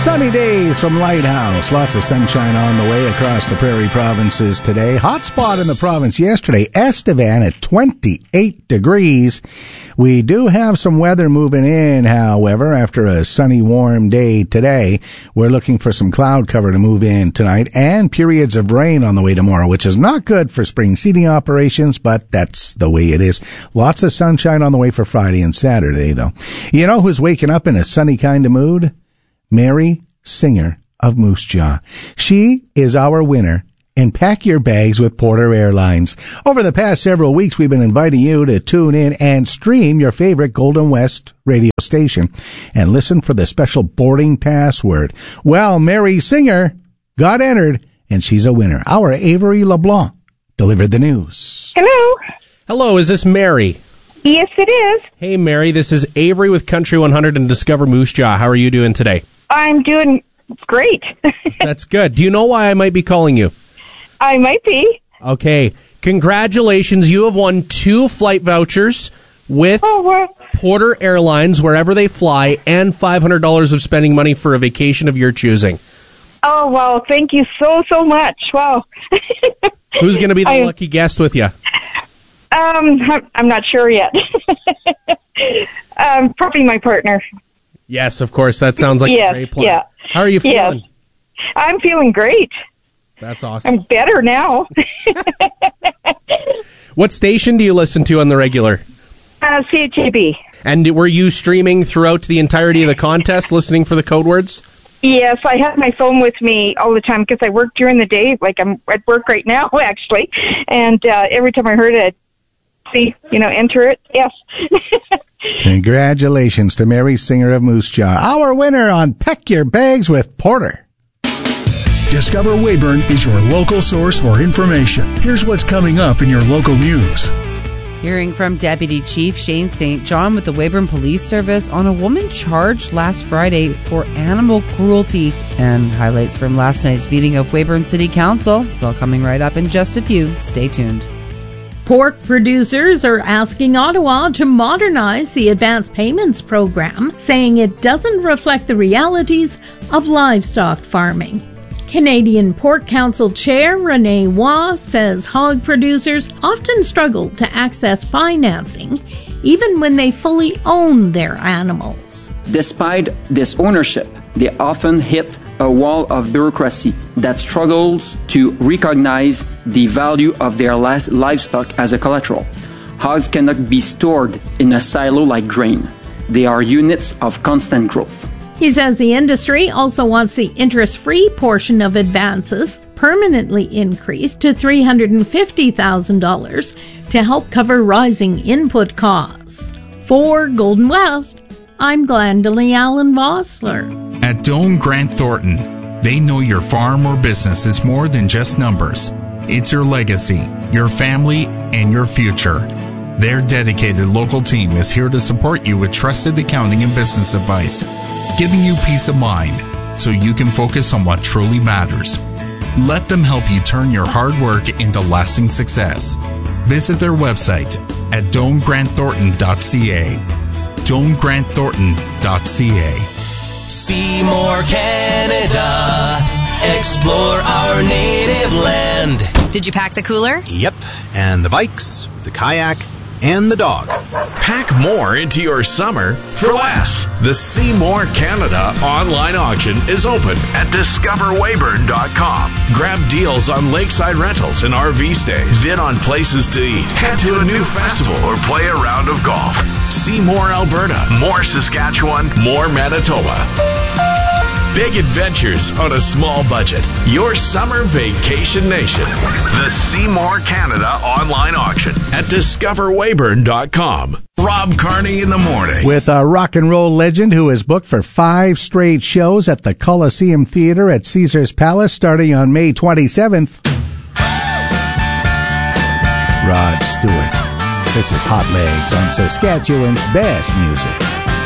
Sunny days from Lighthouse. Lots of sunshine on the way across the prairie provinces today. Hot spot in the province yesterday, Estevan at 28 degrees. We do have some weather moving in, however, after a sunny, warm day today. We're looking for some cloud cover to move in tonight and periods of rain on the way tomorrow, which is not good for spring seeding operations, but that's the way it is. Lots of sunshine on the way for Friday and Saturday, though. You know who's waking up in a sunny kind of mood? Mary Singer of Moose Jaw. She is our winner in Pack Your Bags with Porter Airlines. Over the past several weeks, we've been inviting you to tune in and stream your favorite Golden West radio station and listen for the special boarding password. Well, Mary Singer got entered, and she's a winner. Our Avery LeBlanc delivered the news. Hello. Hello, is this Mary? Yes, it is. Hey, Mary, this is Avery with Country 100 and Discover Moose Jaw. How are you doing today? I'm doing great. That's good. Do you know why I might be calling you? I might be. Okay. Congratulations. You have won 2 flight vouchers with Porter Airlines, wherever they fly, and $500 of spending money for a vacation of your choosing. Oh, wow. Thank you so much. Wow. Who's going to be the lucky guest with you? I'm not sure yet. Probably my partner. Yes, of course. That sounds like a great plan. Yeah. How are you feeling? Yes. I'm feeling great. That's awesome. I'm better now. What station do you listen to on the regular? CHAB. And were you streaming throughout the entirety of the contest, listening for the code words? Yes, I have my phone with me all the time because I work during the day. Like I'm at work right now, actually. And every time I heard it, enter it. Yes. Congratulations to Mary Singer of Moose Jaw, our winner on Pack Your Bags with Porter. Discover Weyburn is your local source for information. Here's what's coming up in your local news. Hearing from Deputy Chief Shane St. John with the Weyburn Police Service on a woman charged last Friday for animal cruelty, and highlights from last night's meeting of Weyburn City Council. It's all coming right up in just a few. Stay tuned. Pork producers are asking Ottawa to modernize the advance payments program, saying it doesn't reflect the realities of livestock farming. Canadian Pork Council Chair Renee Waugh says hog producers often struggle to access financing, even when they fully own their animals. Despite this ownership, they often hit a wall of bureaucracy that struggles to recognize the value of their livestock as a collateral. Hogs cannot be stored in a silo like grain. They are units of constant growth. He says the industry also wants the interest-free portion of advances permanently increased to $350,000 to help cover rising input costs. For Golden West, I'm Glendalee Allen Vossler. At Doane Grant Thornton, they know your farm or business is more than just numbers. It's your legacy, your family, and your future. Their dedicated local team is here to support you with trusted accounting and business advice, giving you peace of mind so you can focus on what truly matters. Let them help you turn your hard work into lasting success. Visit their website at DoaneGrantThornton.ca. DoaneGrantThornton.ca. Seymour, Canada. Explore our native land. Did you pack the cooler? Yep, and the bikes, the kayak, and the dog. Pack more into your summer for less. The Seymour Canada online auction is open at discoverweyburn.com. Grab deals on lakeside rentals and RV stays. Bid on places to eat. Head to a new festival or play a round of golf. See more Alberta, more Saskatchewan, more Manitoba. Big adventures on a small budget. Your summer vacation nation. The Seymour Canada online auction at discoverweyburn.com. Rob Carney in the morning. With a rock and roll legend who is booked for 5 straight shows at the Coliseum Theatre at Caesars Palace starting on May 27th. Rod Stewart. This is Hot Legs on Saskatchewan's best music.